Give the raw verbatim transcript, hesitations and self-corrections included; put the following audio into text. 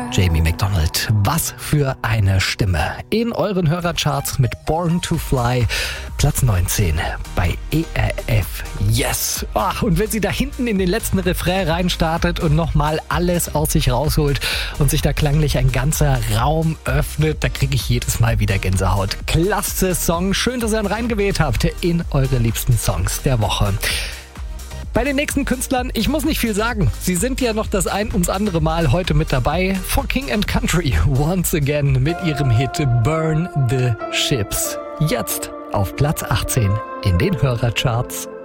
Jamie McDonald, was für eine Stimme. In euren Hörercharts mit Born to Fly, Platz neunzehn bei E R F. Yes! Oh, und wenn sie da hinten in den letzten Refrain reinstartet und nochmal alles aus sich rausholt und sich da klanglich ein ganzer Raum öffnet, da kriege ich jedes Mal wieder Gänsehaut. Klasse Song, schön, dass ihr ihn reingewählt habt in eure liebsten Songs der Woche. Bei den nächsten Künstlern, ich muss nicht viel sagen. Sie sind ja noch das ein ums andere Mal heute mit dabei. For King and Country, once again mit ihrem Hit Burn the Ships. Jetzt auf Platz achtzehn in den Hörercharts.